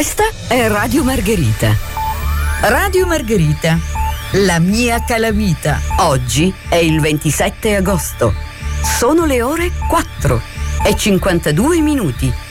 Questa è Radio Margherita. Radio Margherita, la mia calamita. Oggi è il 27 agosto. Sono le ore 4:52.